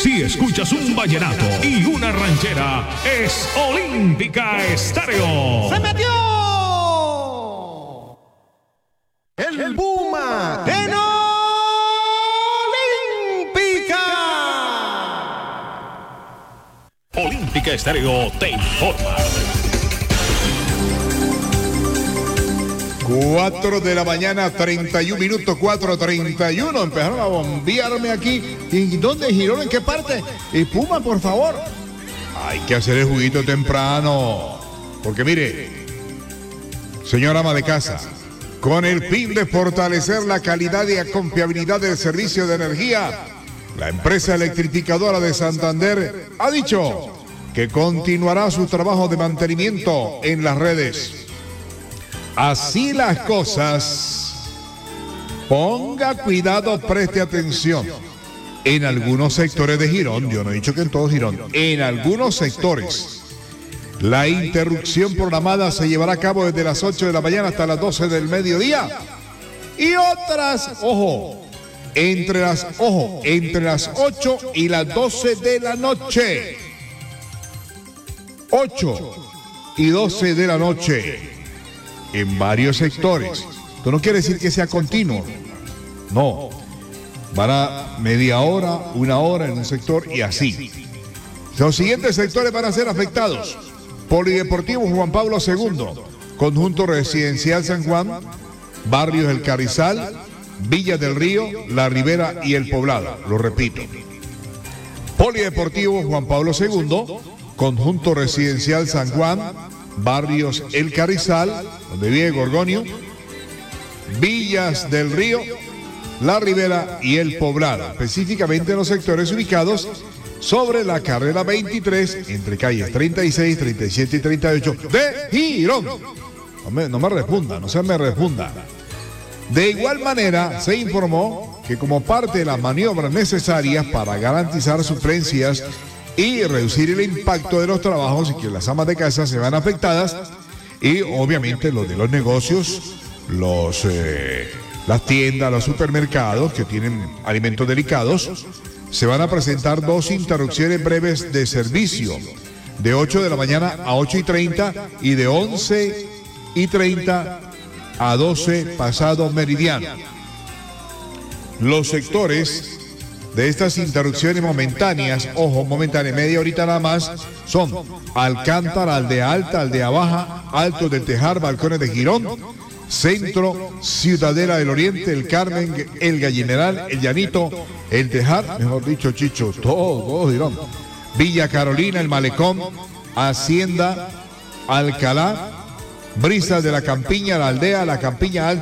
Si escuchas un vallenato y una ranchera, es Olímpica Estéreo. ¡Se metió! El Puma en Olímpica. Olímpica Estéreo te informa. 4 de la mañana, 31 minutos, 4:31. Empezaron a bombearme aquí. ¿Y dónde, Girón? ¿En qué parte? Y Puma, por favor. Hay que hacer el juguito temprano. Porque mire, señora ama de casa, con el fin de fortalecer la calidad y la confiabilidad del servicio de energía, la empresa electrificadora de Santander ha dicho que continuará su trabajo de mantenimiento en las redes. Así las cosas, ponga cuidado, preste atención. En algunos sectores de Girón, yo no he dicho que en todo Girón, en algunos sectores, la interrupción programada se llevará a cabo desde las 8 de la mañana hasta las 12 del mediodía. Y otras, entre las 8 y las 12 de la noche. 8 y 12 de la noche. En varios sectores. Esto no quiere decir que sea continuo. No. Van a media hora, una hora en un sector y así. Los siguientes sectores van a ser afectados: Polideportivo Juan Pablo II, Conjunto Residencial San Juan, Barrios El Carrizal, Villa del Río, La Ribera y El Poblado. Lo repito. Polideportivo Juan Pablo II, Conjunto Residencial San Juan, Barrios El Carrizal, donde vive Gorgonio, Villas del Río, La Ribera y El Poblado, específicamente en los sectores ubicados sobre la carrera 23, entre calles 36, 37 y 38 de Girón. No me responda, no se me responda. De igual manera, se informó que como parte de las maniobras necesarias para garantizar suplencias y reducir el impacto de los trabajos, y que las amas de casa se van afectadas, y obviamente los de los negocios, las tiendas, los supermercados que tienen alimentos delicados, se van a presentar 2 interrupciones breves de servicio, de 8 de la mañana a 8:30 y de 11:30 a 12 pasado meridiano. Los sectores de estas interrupciones momentáneas, momentáneas, media horita nada más, son Alcántara, Aldea Alta, Aldea Baja, Alto del Tejar, Balcones de Girón, Centro, Ciudadela del Oriente, El Carmen, El Gallineral, El Llanito, El Tejar, mejor dicho, Chicho, todo Girón, Villa Carolina, El Malecón, Hacienda, Alcalá, Brisas de la Campiña, La Aldea, La Campiña Alta,